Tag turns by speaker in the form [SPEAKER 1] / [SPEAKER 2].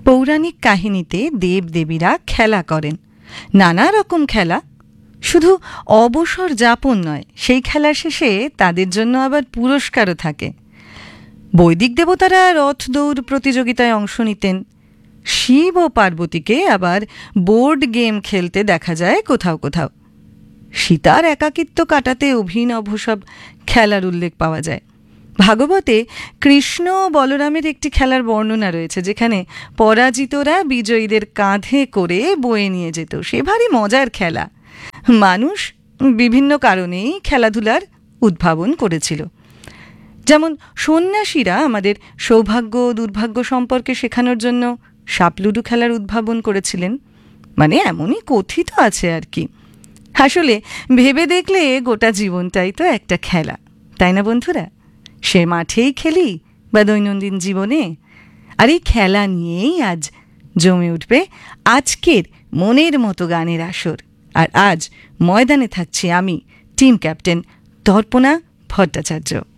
[SPEAKER 1] পৌরাণিক কাহিনীতে দেবদেবীরা খেলা করেন, নানা রকম খেলা। শুধু অবসর যাপন নয়, সেই খেলার শেষে তাদের জন্য আবার পুরস্কারও থাকে। বৈদিক দেবতারা রথ দৌড় প্রতিযোগিতায় অংশ নিতেন। শিব ও পার্বতীকে আবার বোর্ড গেম খেলতে দেখা যায় কোথাও কোথাও। সীতার একাকিত্ব কাটাতে অভিনব সব খেলার উল্লেখ পাওয়া যায়। ভাগবতে কৃষ্ণ ও বলরামের একটি খেলার বর্ণনা রয়েছে, যেখানে পরাজিতরা বিজয়ীদের কাঁধে করে বয়ে নিয়ে যেত। সে ভারী মজার খেলা। মানুষ বিভিন্ন কারণেই খেলাধুলার উদ্ভাবন করেছিল। যেমন সন্ন্যাসীরা আমাদের সৌভাগ্য দুর্ভাগ্য সম্পর্কে শেখানোর জন্য সাপলুডু খেলার উদ্ভাবন করেছিলেন। মানে এমনই কথিত আছে আর কি। আসলে ভেবে দেখলে গোটা জীবনটাই তো একটা খেলা, তাই না বন্ধুরা? সে মাঠেই খেলি বা দৈনন্দিন জীবনে। আর এই খেলা নিয়েই আজ জমে উঠবে আজকের মনের মতো গানের আসর। আর আজ ময়দানে থাকছি আমি, টিম ক্যাপ্টেন দর্পণা ভট্টাচার্য।